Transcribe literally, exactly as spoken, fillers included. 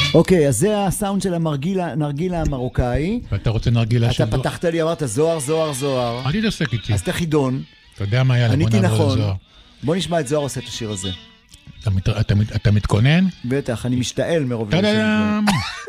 אוקיי, אז זה הסאונד של הנרגילה המרוקאי. ואתה רוצה נרגילה של... אתה פתחת לי, אמרת זוהר, זוהר, זוהר. אל תתעסק איתי. אז תחידון. אתה יודע מה, יאללה, בוא נעבור לזוהר. בוא נשמע את זוהר עושה את השיר הזה. אתה מתכונן? בטח, אני משתעל מרוב... טאדאם!